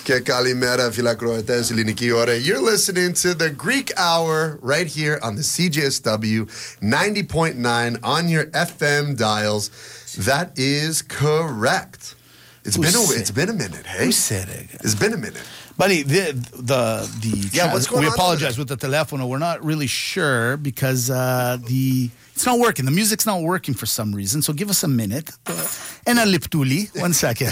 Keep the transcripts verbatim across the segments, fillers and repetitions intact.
Και καλημέρα, φιλακροατές, ελληνική ώρα. You're listening to the Greek Hour right here on the C J S W ninety point nine on your F M dials. That is correct. It's Who been a said- it's been a minute, hey? Who said it? It's been a minute. Buddy, the the the Yeah, what's going we on apologize with the telephone. We're not really sure because uh, the it's not working. The music's not working for some reason. So give us a minute. And a liptuli. One second.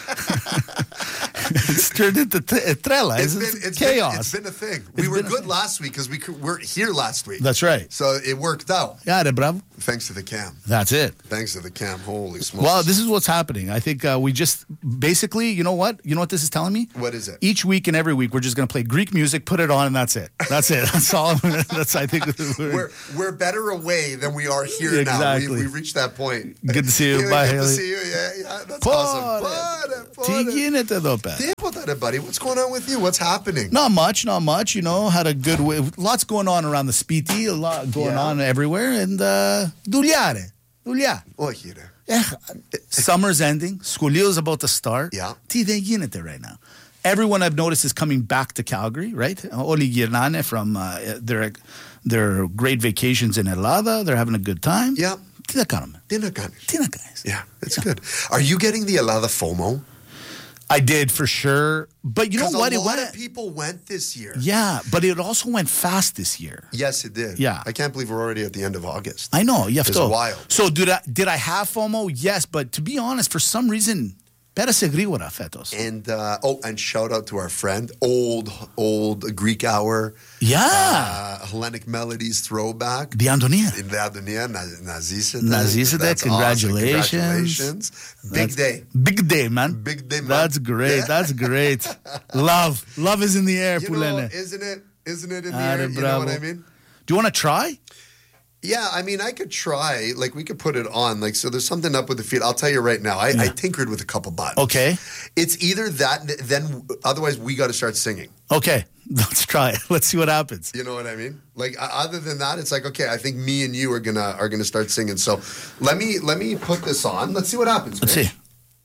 It's turned into t- trella. It's It's, been, it's chaos. Been, it's been a thing. It's we were been a good thing. last week because we could, weren't here last week. That's right. So it worked out. Yeah, bravo. Thanks to the cam. That's it. Thanks to the cam. Holy smokes. Well, this is what's happening. I think uh, we just basically, you know what? You know what this is telling me? What is it? Each week and every week, we're just going to play Greek music, put it on, and that's it. That's it. That's all. That's I think we're, We're we're better away than we are here now. Exactly. We, we've reached that point. Good to see you. Yeah, Bye, good to Haley. see you. Yeah, yeah, that's Pare, awesome. Pare, pare. Τι γίνεται εδώ πέρα? Τίποτα, ρε, buddy. What's going on with you? What's happening? Not much, not much. You know, had a good way. Lots going on around the Spiti, a lot going Yeah. on everywhere, and uh, δουλειά, ρε. δουλειά. Όχι, ρε. Eh, summer's ending. Σχολεio's about to start. Yeah. Τι δεν γίνεται right now. Everyone I've noticed is coming back to Calgary, right? Όλοι γυρνάνε from uh, their their great vacations in Ελλάδα. They're having a good time. Yeah. Τι να κάνουμε? Τι να κάνεις? Τι να κάνεις? Yeah, it's good. Are you getting the Ελλάδα FOMO? I did for sure, but you know Because what? a It lot went. of people went this year. Yeah, but it also went fast this year. Yes, it did. Yeah. I can't believe we're already at the end of August. I know. You have It's to. wild. So did I? Did I have FOMO? Yes, but to be honest, for some reason, πέρα σε γρήγορα φέτος. And uh, oh, and shout out to our friend, old old Greek Hour, Yeah, uh, Hellenic Melodies throwback. the Antonia. In the Adonia, na, na zisite. Να ζήσετε. That's Congratulations. awesome. Congratulations. Big That's- day. Big day, man. Big day, man. That's great. Yeah. That's great. Love. Love is in the air, You Pulene. know, isn't it? Isn't it in the Are, air? You know what I bravo. mean? Do you want to try? Yeah, I mean, I could try. Like, we could put it on. Like, so there's something up with the feet. I'll tell you right now. I, I tinkered with a couple buttons. Okay. It's either that, then otherwise we got to start singing. Okay. Let's try it. Let's see what happens. You know what I mean? Like, uh, other than that, it's like, okay, I think me and you are gonna are gonna start singing. So let me let me put this on. Let's see what happens. Let's Mitch. see.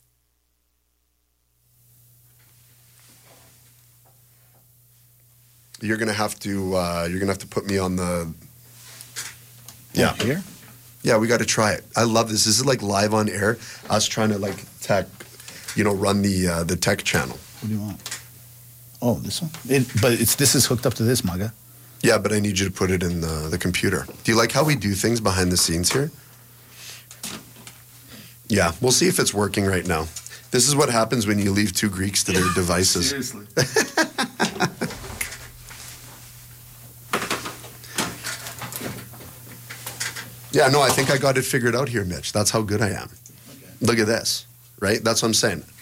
You're gonna have to uh, you're gonna have to put me on the. Yeah, Here? yeah, we got to try it. I love this. This is like live on air. Us trying to like tech, you know, run the uh, the tech channel. What do you want? Oh, this one? It, but it's this is hooked up to this, Maga. Yeah, but I need you to put it in the, the computer. Do you like how we do things behind the scenes here? Yeah, we'll see if it's working right now. This is what happens when you leave two Greeks to their devices. Seriously. Yeah, no, I think I got it figured out here, Mitch. That's how good I am. Look at this, right? That's what I'm saying.